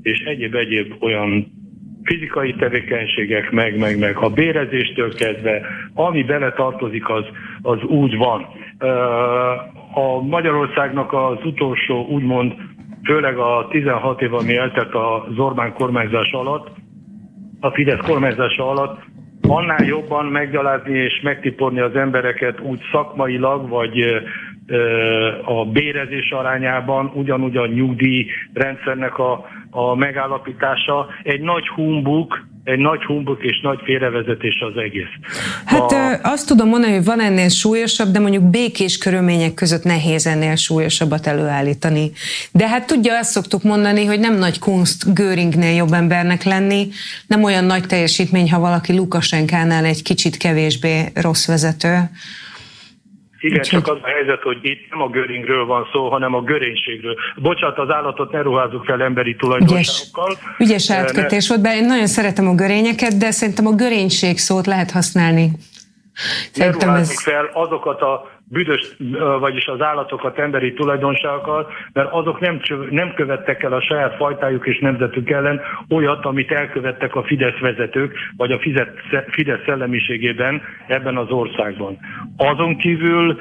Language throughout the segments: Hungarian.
és egyéb olyan fizikai tevékenységek, meg a bérezéstől kezdve, ami bele tartozik, az úgy van. A Magyarországnak az utolsó, úgymond, főleg a 16 év, ami eltelt az Orbán kormányzás alatt, a Fidesz kormányzása alatt, annál jobban meggyalázni és megtiporni az embereket úgy szakmailag, vagy a bérezés arányában, ugyanúgy a nyugdíjrendszernek a megállapítása egy nagy humbug és nagy félrevezetés az egész. Hát azt tudom mondani, hogy van ennél súlyosabb, de mondjuk békés körülmények között nehéz ennél súlyosabbat előállítani. De hát tudja, azt szoktuk mondani, hogy nem nagy kunst Göringnél jobb embernek lenni, nem olyan nagy teljesítmény, ha valaki Lukasenkánál egy kicsit kevésbé rossz vezető. Igen, csak az a helyzet, hogy itt nem a Göringről van szó, hanem a görénységről. Bocsánat, az állatot ne ruházzuk fel emberi tulajdonságokkal. Ügyes átkötés volt, bár én nagyon szeretem a görényeket, de szerintem a görénység szót lehet használni. Ne ruházzuk fel azokat a büdös, vagyis az állatokat emberi tulajdonságokkal, mert azok nem követtek el a saját fajtájuk és nemzetük ellen olyat, amit elkövettek a Fidesz vezetők, vagy a Fidesz szellemiségében ebben az országban. Azon kívül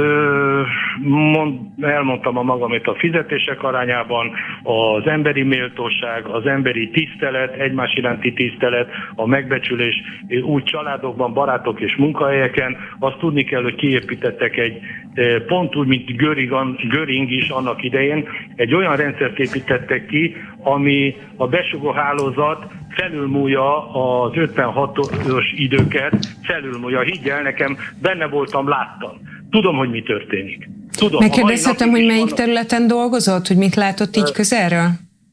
elmondtam a magamét a fizetések arányában, az emberi méltóság, az emberi tisztelet, egymás iránti tisztelet, a megbecsülés úgy családokban, barátok és munkahelyeken. Azt tudni kell, hogy kiépítettek pont úgy, mint Göring is annak idején, egy olyan rendszert építettek ki, ami a besugó hálózat felülmúlja az 56-os időket, felülmúlja. Higgyel, nekem benne voltam, láttam. Tudom, hogy mi történik. Megkérdezhetem, hogy melyik területen dolgozott, hogy mit látott így közelről?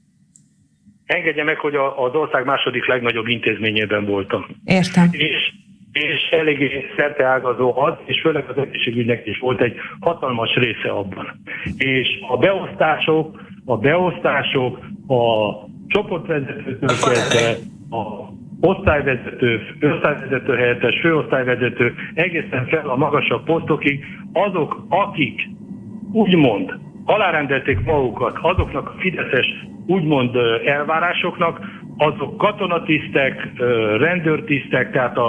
Engedje meg, hogy az ország második legnagyobb intézményében voltam. Értem. És eléggé szerteágazó az, és főleg az egészségügynek is volt egy hatalmas része abban. És a beosztások, a csoportvezetőtől kezdve, a osztályvezető helyettes, főosztályvezető, egészen fel a magasabb posztokig, azok, akik úgymond alárendelték magukat azoknak a fideszes úgymond elvárásoknak, azok katonatisztek, rendőrtisztek, tehát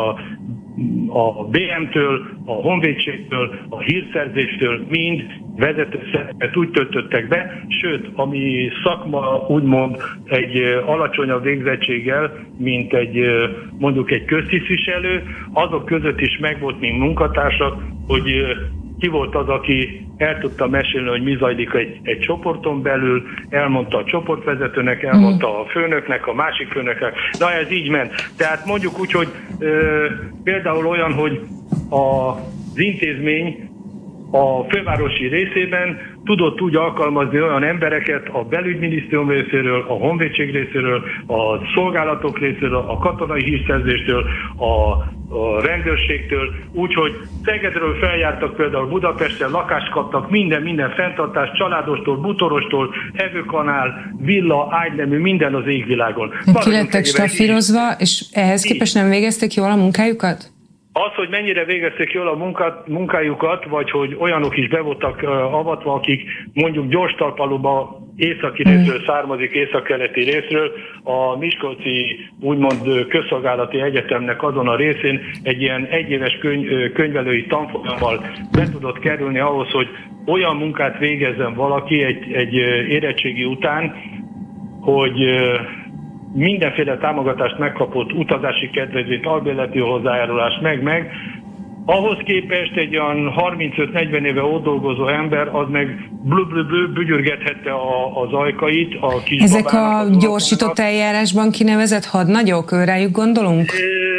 a BM-től, a honvédségtől, a hírszerzéstől mind vezető szerepet úgy töltöttek be, sőt, ami szakma úgymond egy alacsonyabb végzettséggel, mint mondjuk egy köztisztviselő, azok között is megvolt, mint munkatársak, hogy ki volt az, aki el tudta mesélni, hogy mi zajlik egy csoporton belül, elmondta a csoportvezetőnek, elmondta a főnöknek, a másik főnöknek. Na, ez így ment. Tehát mondjuk úgy, hogy például olyan, hogy az intézmény a fővárosi részében tudott úgy alkalmazni olyan embereket a belügyminisztérium részéről, a honvédség részéről, a szolgálatok részéről, a katonai hírszerzéstől, a rendőrségtől, úgyhogy Szegedről feljártak például Budapesten, lakást kaptak, minden fenntartás, családostól, butorostól, hevőkanál, villa, ágynemű, minden az égvilágon. Ki lettek stafírozva, és ehhez képest nem végezték jól a munkájukat? Az, hogy mennyire végezték jól a munkájukat, vagy hogy olyanok is be voltak avatva, akik mondjuk Gyorstalpalóba északi részről származik, északkeleti részről, a Miskolci úgymond közszolgálati egyetemnek azon a részén egy ilyen egyéves könyvelői tanfolyammal be tudott kerülni ahhoz, hogy olyan munkát végezzen valaki egy érettségi után, hogy mindenféle támogatást megkapott, utazási kedvezményt, albérleti hozzájárulást, meg. Ahhoz képest egy olyan 35-40 éve ott dolgozó ember, az meg bügyörgethette az ajkait. A ezek a gyorsított eljárásban kinevezett hadnagyok, rájuk gondolunk?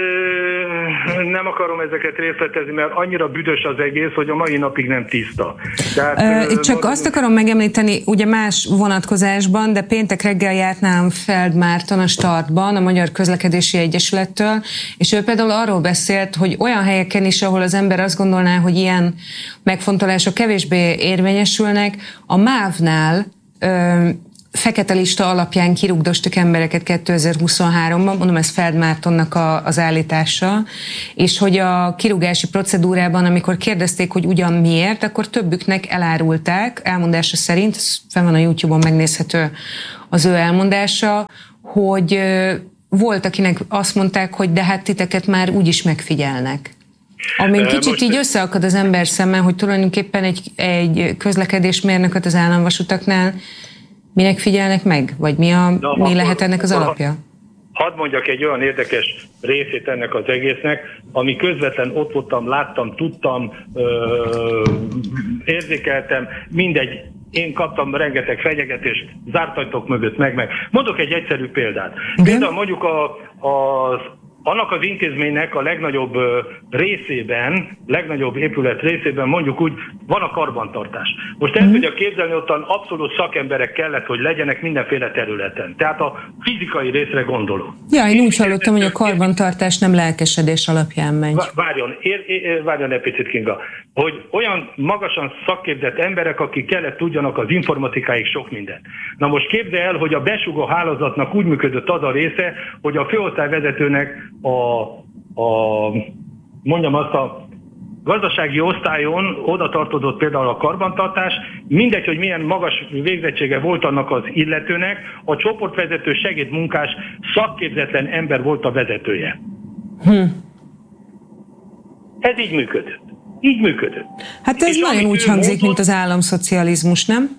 Nem akarom ezeket részletezni, mert annyira büdös az egész, hogy a mai napig nem tiszta. Tehát, csak azt akarom megemlíteni, ugye más vonatkozásban, de péntek reggel járt nálam Feld Márton a Startban, a Magyar Közlekedési Egyesülettől, és ő például arról beszélt, hogy olyan helyeken is, ahol az ember azt gondolná, hogy ilyen megfontolások kevésbé érvényesülnek, a MÁV-nál fekete lista alapján kirugdostak embereket 2023-ban, mondom, ez Feld Mártonnak az állítása, és hogy a kirúgási procedúrában, amikor kérdezték, hogy ugyan miért, akkor többüknek elárulták, elmondása szerint, ez fenn van a YouTube-on megnézhető az ő elmondása, hogy volt, akinek azt mondták, hogy de hát titeket már úgyis megfigyelnek. Amin kicsit így összeakad az ember szeme, hogy tulajdonképpen egy közlekedésmérnököt az államvasutaknál minek figyelnek meg? Vagy mi lehet ennek az alapja? Hadd mondjak egy olyan érdekes részét ennek az egésznek, ami közvetlen ott voltam, láttam, tudtam, érzékeltem, mindegy. Én kaptam rengeteg fenyegetést, zárt ajtók mögött meg. Mondok egy egyszerű példát. Például mondjuk annak az intézménynek a legnagyobb részében, legnagyobb épület részében mondjuk úgy van a karbantartás. Most el tudja képzelni, ottan abszolút szakemberek kellett, hogy legyenek mindenféle területen. Tehát a fizikai részre gondolok. Ja, én úgy hallottam, hogy a karbantartás nem lelkesedés alapján megy. Várjon egy picit, Kinga. Hogy olyan magasan szakképzett emberek, akik kellett tudjanak az informatikáig sok mindent. Na most képzelj el, hogy a besugó hálózatnak úgy működött az a része, hogy a főosztályvezetőnek mondjam azt, a gazdasági osztályon oda tartozott például a karbantartás, mindegy, hogy milyen magas végzettsége volt annak az illetőnek, a csoportvezető segédmunkás szakképzetlen ember volt a vezetője. Ez így működött. Így működött. Hát ez nagyon úgy hangzik, mint az államszocializmus, nem?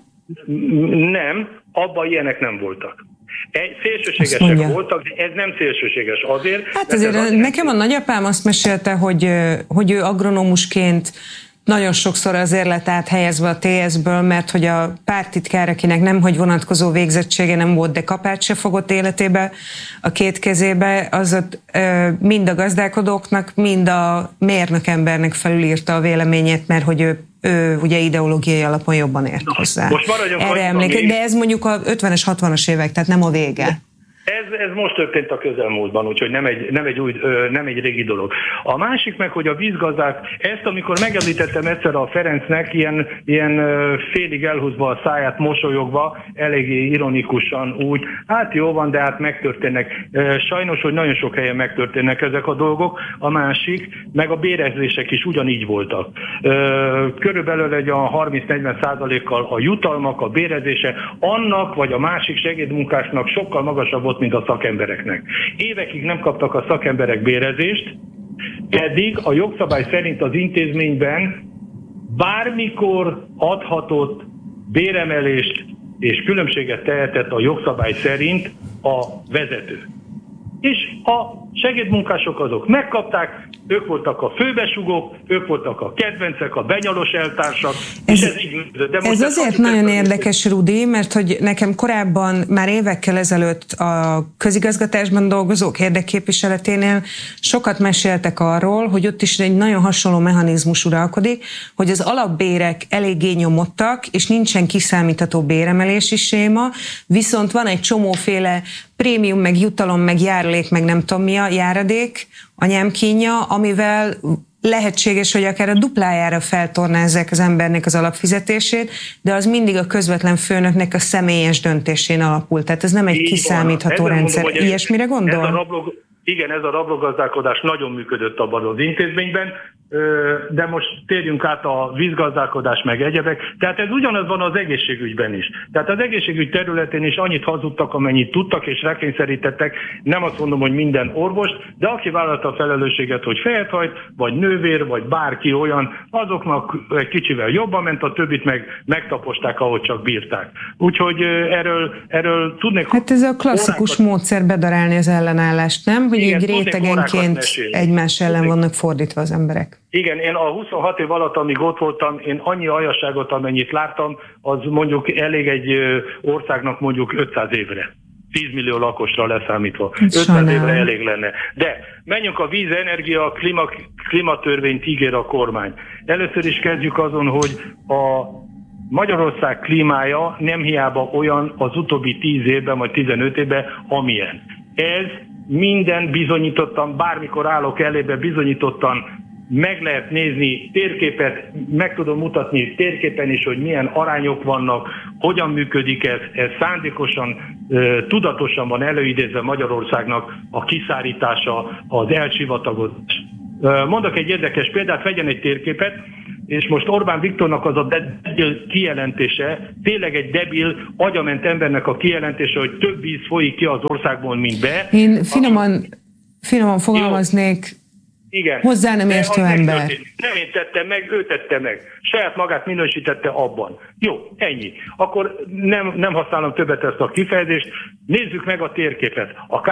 Nem, abban ilyenek nem voltak. Szélsőségesek voltak, de ez nem szélsőséges azért. Hát azért nekem a nagyapám azt mesélte, hogy ő agronómusként nagyon sokszor azért lett áthelyezve a TS-ből, mert hogy a pártitkár, akinek nemhogy vonatkozó végzettsége nem volt, de kapát se fogott életébe a két kezébe, az ott mind a gazdálkodóknak, mind a mérnök embernek felülírta a véleményét, mert hogy ő ugye ideológiai alapon jobban ért hozzá. Erre emlékszem, de ez mondjuk a 50-es, 60-as évek, tehát nem a vége. Ez most történt a közelmúltban, úgyhogy nem egy régi dolog. A másik meg, hogy a vízgazdák, ezt amikor megemlítettem egyszer a Ferencnek, ilyen félig elhúzva a száját, mosolyogva, eléggé ironikusan úgy, hát jó van, de hát megtörténnek. Sajnos, hogy nagyon sok helyen megtörténnek ezek a dolgok. A másik, meg a bérezések is ugyanígy voltak. Körülbelül egy a 30-40%-kal a jutalmak, a bérezése annak, vagy a másik segédmunkásnak sokkal magasabb volt, mint a szakembereknek. Évekig nem kaptak a szakemberek bérezést, pedig a jogszabály szerint az intézményben bármikor adhatott béremelést és különbséget tehetett a jogszabály szerint a vezető. És a segédmunkások azok megkapták, ők voltak a főbesugók, ők voltak a kedvencek, a benyalos eltársak, és ez így működött. Ez azért nagyon érdekes, Rudi, mert hogy nekem korábban, már évekkel ezelőtt a közigazgatásban dolgozók érdekképviseleténél sokat meséltek arról, hogy ott is egy nagyon hasonló mechanizmus uralkodik, hogy az alapbérek eléggé nyomottak, és nincsen kiszámítható béremelési séma, viszont van egy csomóféle prémium, meg jutalom, meg járulék, meg nem tudom mi a járadék, anyámkínja, amivel lehetséges, hogy akár a duplájára feltornázzák az embernek az alapfizetését, de az mindig a közvetlen főnöknek a személyes döntésén alapul. Tehát ez nem egy kiszámítható rendszer. Mondom, ilyesmire gondol? Igen, ez a rablógazdálkodás nagyon működött abban az intézményben, de most térjünk át a vízgazdálkodás meg egyebek. Tehát ez ugyanaz van az egészségügyben is. Tehát az egészségügy területén is annyit hazudtak, amennyit tudtak, és rákényszerítettek, nem azt mondom, hogy minden orvost, de aki vállalta a felelősséget, hogy fejet hajt, vagy nővér, vagy bárki olyan, azoknak egy kicsivel jobban ment, a többit meg megtaposták, ahogy csak bírták. Úgyhogy erről tudnék... Hát ez a klasszikus módszer bedarálni az ellenállást, nem? Hogy igen, így rétegenként egymás ellen vannak fordítva az emberek. Igen, én a 26 év alatt, amíg ott voltam, én annyi aljasságot, amennyit láttam, az mondjuk elég egy országnak mondjuk 500 évre. 10 millió lakosra leszámítva. 500 évre elég lenne. De menjünk a víz, energia, klímatörvényt ígér a kormány. Először is kezdjük azon, hogy a Magyarország klímája nem hiába olyan az utóbbi 10 évben, vagy 15 évben, amilyen. Ez minden bizonyítottan, bármikor állok elébe, bizonyítottan meg lehet nézni térképet, meg tudom mutatni térképen is, hogy milyen arányok vannak, hogyan működik ez szándékosan, tudatosan van előidézve Magyarországnak a kiszárítása, az elsivatagodás. Mondok egy érdekes példát, vegyen egy térképet, és most Orbán Viktornak az a debil kijelentése, tényleg egy debil, agyament embernek a kijelentése, hogy több víz folyik ki az országból, mint be. Én finoman fogalmaznék, igen. Hozzá nem értő ember. Nem én tettem meg, ő tette meg. Saját magát minősítette abban. Jó, ennyi. Akkor nem használom többet ezt a kifejezést. Nézzük meg a térképet. A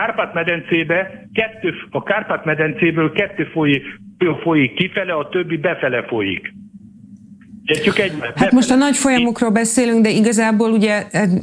Kárpát-medencéből kettő folyik kifele, a többi befele folyik. Hát most a nagy folyamokról beszélünk, de igazából ugye...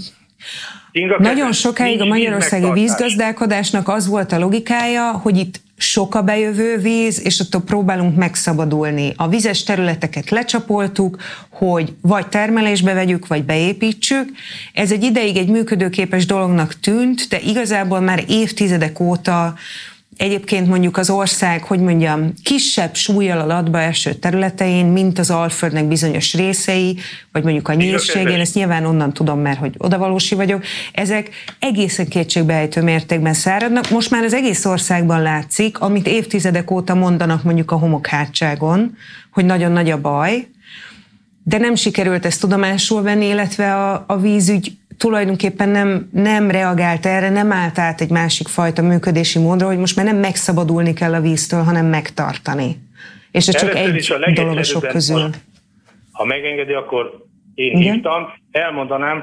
Nagyon sokáig a magyarországi vízgazdálkodásnak az volt a logikája, hogy itt sok a bejövő víz, és attól próbálunk megszabadulni. A vizes területeket lecsapoltuk, hogy vagy termelésbe vegyük, vagy beépítsük. Ez egy ideig egy működőképes dolognak tűnt, de igazából már évtizedek óta egyébként mondjuk az ország, kisebb súllyal alatba eső területein, mint az Alföldnek bizonyos részei, vagy mondjuk a nyírségén, ezt nyilván onnan tudom, mert hogy odavalósi vagyok, ezek egészen kétségbeejtő mértékben száradnak. Most már az egész országban látszik, amit évtizedek óta mondanak mondjuk a homokhátságon, hogy nagyon nagy a baj, de nem sikerült ezt tudomásul venni, illetve a vízügy tulajdonképpen nem reagált erre, nem állt át egy másik fajta működési módra, hogy most már nem megszabadulni kell a víztől, hanem megtartani. És ez csak egy dolog a sok közül. Ha megengedi, akkor én hívtam, elmondanám,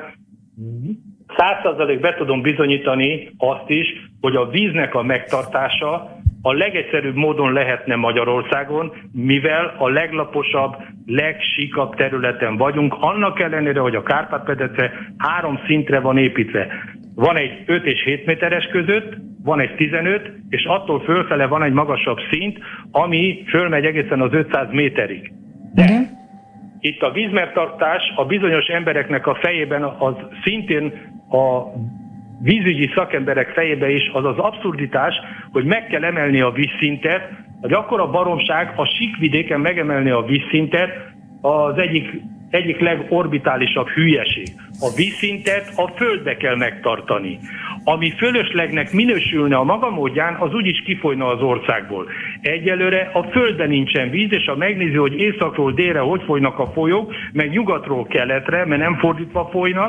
100% be tudom bizonyítani azt is, hogy a víznek a megtartása a legegyszerűbb módon lehetne Magyarországon, mivel a leglaposabb, legsíkabb területen vagyunk, annak ellenére, hogy a Kárpát-medence 3 szintre van építve. Van egy 5 és 7 méteres között, van egy 15, és attól fölfele van egy magasabb szint, ami fölmegy egészen az 500 méterig. De itt a vízmegtartás a bizonyos embereknek a fejében az szintén a vízügyi szakemberek fejébe is az az abszurditás, hogy meg kell emelni a vízszintet, hogy akkora baromság a síkvidéken megemelni a vízszintet az egyik legorbitálisabb hülyeség. A vízszintet a földbe kell megtartani. Ami fölöslegnek minősülne a maga módján, az úgyis kifolyna az országból. Egyelőre a földben nincsen víz, és ha megnézi, hogy északról délre hogy folynak a folyók, meg nyugatról keletre, mert nem fordítva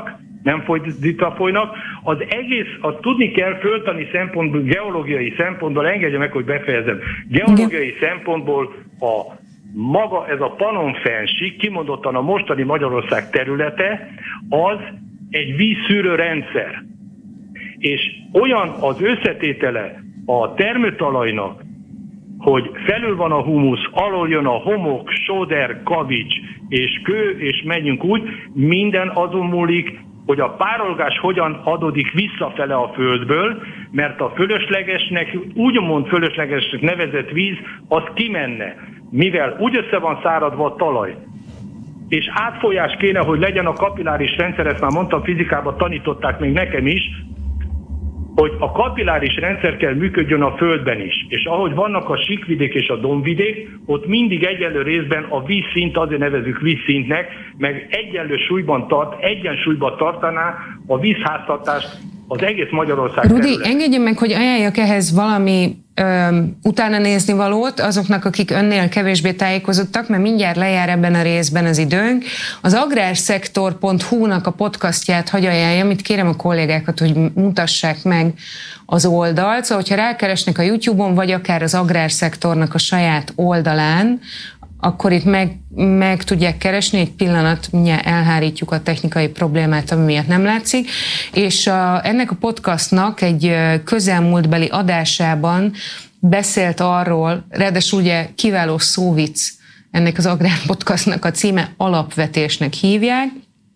folynak, az egész, azt tudni kell föltani szempontból, geológiai szempontból, engedje meg, hogy befejezem, geológiai szempontból maga ez a Pannon-fennsík, kimondottan a mostani Magyarország területe, az egy vízszűrő rendszer. És olyan az összetétele a termőtalajnak, hogy felül van a humusz, alul jön a homok, sóder, kavics és kő, és megyünk úgy, minden azon múlik, hogy a párolgás hogyan adódik visszafele a földből, mert a fölöslegesnek, úgymond fölöslegesnek nevezett víz, az kimenne, mivel úgy össze van száradva a talaj, és átfolyás kéne, hogy legyen a kapilláris rendszer, ezt már mondtam, fizikában tanították még nekem is, hogy a kapilláris rendszer kell működjön a földben is. És ahogy vannak a síkvidék és a dombvidék, ott mindig egyenlő részben a vízszint, azért nevezzük vízszintnek, meg egyensúlyban tartaná a vízháztartást az egész Magyarország Rudi, terület. Engedjen meg, hogy ajánljak ehhez valami utána nézni valót azoknak, akik önnél kevésbé tájékozottak, mert mindjárt lejár ebben a részben az időnk. Az agrárszektor.hu-nak a podcastját hagy ajánljam, itt kérem a kollégákat, hogy mutassák meg az oldalt. Szóval, hogyha rákeresnek a YouTube-on, vagy akár az agrárszektornak a saját oldalán, akkor itt meg tudják keresni, egy pillanat, mindjárt elhárítjuk a technikai problémát, ami miatt nem látszik, és ennek a podcastnak egy közelmúltbeli adásában beszélt arról, ráadásul ugye kiváló szóvic, ennek az agrárpodcastnak a címe Alapvetésnek hívják,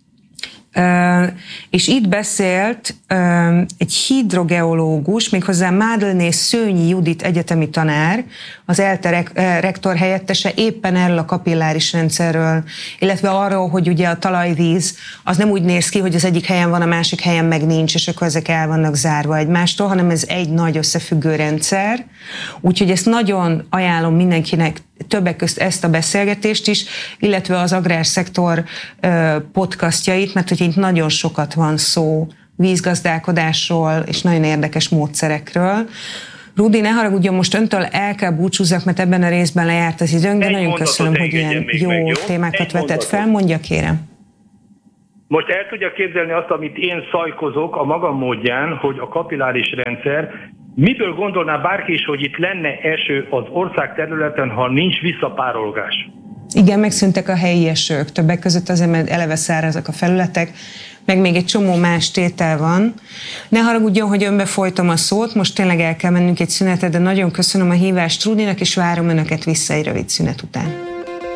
és itt beszélt egy hidrogeológus, méghozzá Mádelné Szőnyi Judit egyetemi tanár, az ELTE rektor helyettese éppen erről a kapilláris rendszerről, illetve arról, hogy ugye a talajvíz az nem úgy néz ki, hogy az egyik helyen van, a másik helyen meg nincs, és akkor ezek el vannak zárva egymástól, hanem ez egy nagy összefüggő rendszer. Úgyhogy ezt nagyon ajánlom mindenkinek, többek közt ezt a beszélgetést is, illetve az agrárszektor podcastjait, mert hogy itt nagyon sokat van szó vízgazdálkodásról és nagyon érdekes módszerekről. Rudi, ne haragudjon, most öntől el kell búcsúzzak, mert ebben a részben lejárt az időnk, de nagyon köszönöm, hogy ilyen jó témákat vetett fel. Mondja, kérem. Most el tudja képzelni azt, amit én szajkozok a magam módján, hogy a kapilláris rendszer, miből gondolná bárki is, hogy itt lenne eső az ország területen, ha nincs visszapárolgás? Igen, megszűntek a helyi esők, többek között azért, mert eleve szárazak a felületek, meg még egy csomó más tétel van. Ne haragudjon, hogy önbe folytom a szót, most tényleg el kell mennünk egy szünetet, de nagyon köszönöm a hívást Rudinak, és várom önöket vissza egy rövid szünet után.